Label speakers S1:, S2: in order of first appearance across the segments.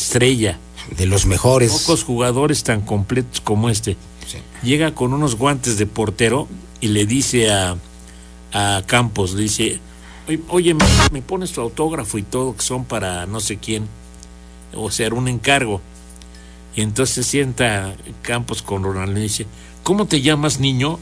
S1: estrella.
S2: De los mejores.
S1: Pocos jugadores tan completos como este.
S2: Sí.
S1: Llega con unos guantes de portero y le dice a Campos, le dice, oye, me pones tu autógrafo y todo, que son para no sé quién, o sea, un encargo. Y entonces sienta Campos con Ronaldinho y dice, ¿cómo te llamas, niño?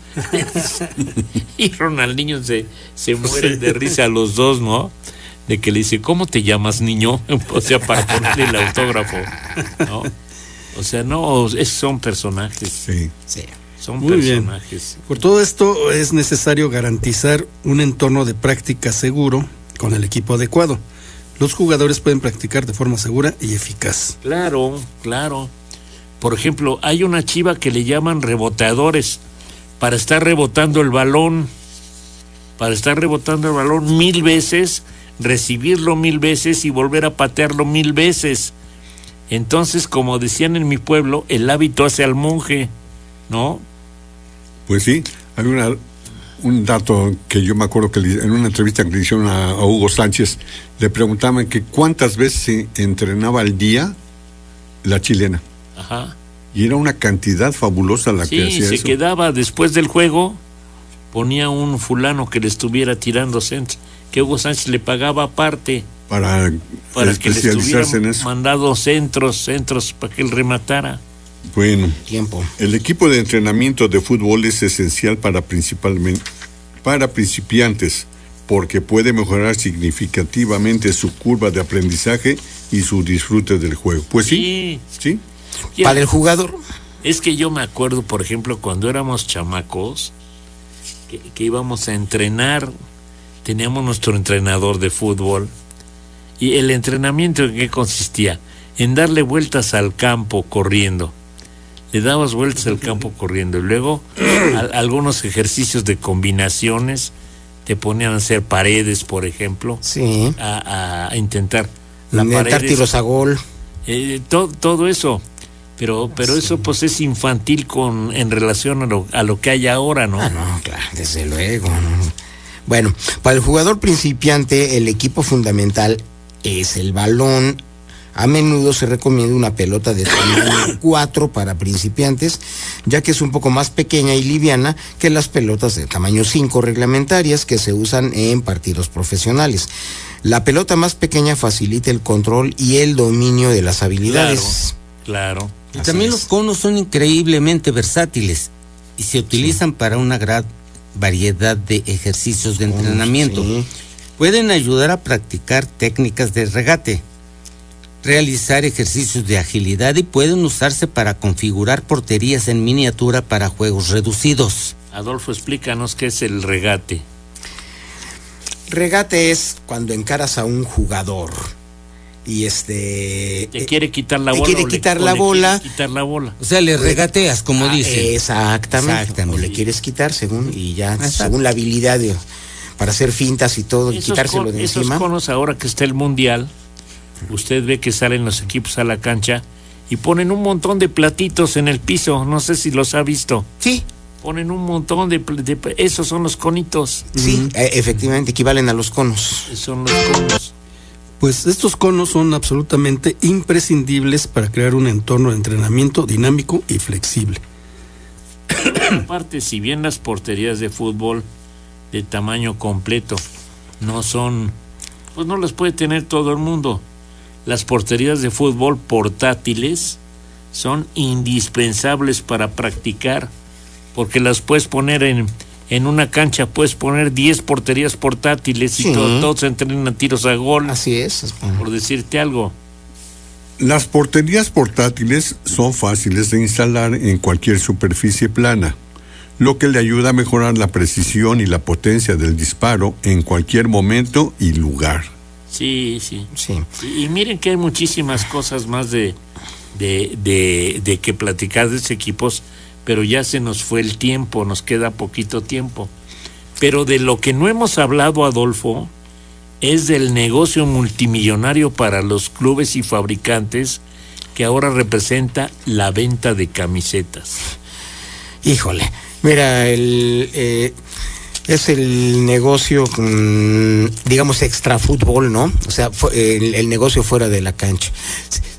S1: Y Ronaldinho se muere de risa a los dos, ¿no? De que le dice, ¿cómo te llamas, niño? O sea, para ponerle el autógrafo, ¿no? O sea, no, esos son personajes.
S3: Sí.
S2: Sí.
S1: Son
S4: Muy
S1: personajes.
S4: bien. Por todo esto es necesario garantizar un entorno de práctica seguro con el equipo adecuado. Los jugadores pueden practicar de forma segura y eficaz.
S1: Claro, claro. Por ejemplo, hay una chiva que le llaman reboteadores para estar rebotando el balón. Para estar rebotando el balón 1000 veces, recibirlo 1000 veces y volver a patearlo 1000 veces. Entonces, como decían en mi pueblo, el hábito hace al monje, ¿no?
S3: Pues sí, hay un dato que yo me acuerdo que en una entrevista que le hicieron a Hugo Sánchez, le preguntaban que cuántas veces se entrenaba al día la chilena.
S1: Ajá.
S3: Y era una cantidad fabulosa la que hacía
S1: se
S3: eso.
S1: quedaba después del juego, ponía un fulano que le estuviera tirando centros, que Hugo Sánchez le pagaba aparte
S3: Para
S1: que le
S3: especializarse
S1: estuviera
S3: en eso.
S1: mandado centros para que él rematara.
S3: Bueno,
S2: Tiempo.
S3: el equipo de entrenamiento de fútbol es esencial para principiantes, porque puede mejorar significativamente su curva de aprendizaje y su disfrute del juego. Pues sí.
S1: Ya,
S2: Para el jugador.
S1: es que yo me acuerdo, por ejemplo, cuando éramos chamacos, que íbamos a entrenar, teníamos nuestro entrenador de fútbol, y el entrenamiento, ¿en qué consistía? En darle vueltas al campo corriendo. Le dabas vueltas al campo corriendo, y luego algunos ejercicios de combinaciones, te ponían a hacer paredes, por ejemplo,
S2: Sí.
S1: a intentar
S2: Intentar tiros a gol.
S1: todo eso. Pero eso pues es infantil en relación a lo que hay ahora, ¿no?
S2: Ah, no, claro, desde luego. ¿No? Bueno, para el jugador principiante, el equipo fundamental es el balón. A menudo se recomienda una pelota de tamaño 4 para principiantes, ya que es un poco más pequeña y liviana que las pelotas de tamaño 5 reglamentarias que se usan en partidos profesionales. La pelota más pequeña facilita el control y el dominio de las habilidades.
S1: Claro.
S5: Y también los conos son increíblemente versátiles y se utilizan para una gran variedad de ejercicios de entrenamiento.
S2: Sí.
S5: Pueden ayudar a practicar técnicas de regate, realizar ejercicios de agilidad y pueden usarse para configurar porterías en miniatura para juegos reducidos.
S1: Adolfo, explícanos qué es el regate.
S2: Regate es cuando encaras a un jugador y
S1: Te quiere quitar la
S2: te
S1: bola.
S2: quiere
S1: o
S2: quitar
S1: o
S2: la bola.
S1: quieres quitar la bola.
S5: O sea, le regateas, como dicen.
S2: Exactamente. O le quieres quitar según según la habilidad para hacer fintas y todo, y quitárselo de
S1: esos
S2: encima.
S1: conos, ahora que está el mundial, usted ve que salen los equipos a la cancha y ponen un montón de platitos en el piso. No sé si los ha visto.
S2: Sí.
S1: Ponen un montón de esos son los conitos.
S2: Sí, efectivamente, equivalen a los conos.
S1: Son los conos.
S4: Pues estos conos son absolutamente imprescindibles para crear un entorno de entrenamiento dinámico y flexible.
S1: Aparte, si bien las porterías de fútbol de tamaño completo no son, pues no las puede tener todo el mundo. Las porterías de fútbol portátiles son indispensables para practicar, porque las puedes poner en una cancha, puedes poner 10 porterías portátiles y
S2: Sí.
S1: todos entrenan a tiros a gol,
S2: Así es.
S1: por decirte algo.
S3: Las porterías portátiles son fáciles de instalar en cualquier superficie plana, lo que le ayuda a mejorar la precisión y la potencia del disparo en cualquier momento y lugar.
S1: Sí.
S2: Sí.
S1: Y miren que hay muchísimas cosas más de que platicar de estos equipos, pero ya se nos fue el tiempo, nos queda poquito tiempo. Pero de lo que no hemos hablado, Adolfo, es del negocio multimillonario para los clubes y fabricantes que ahora representa la venta de camisetas.
S2: Híjole, mira, es el negocio, digamos, extra fútbol, ¿no? O sea, el negocio fuera de la cancha.